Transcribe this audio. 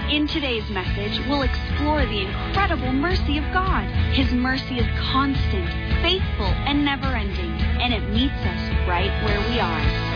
In today's message, we'll explore the incredible mercy of God. His mercy is constant, faithful, and never-ending, and it meets us right where we are.